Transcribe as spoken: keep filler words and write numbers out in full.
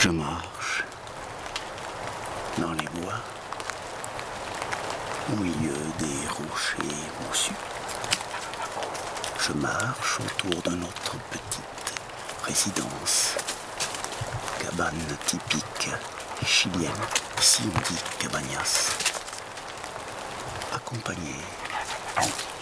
Je marche dans les bois, au milieu des rochers moussus. Je marche autour de notre petite résidence, cabane typique chilienne, si on dit cabañas, accompagnée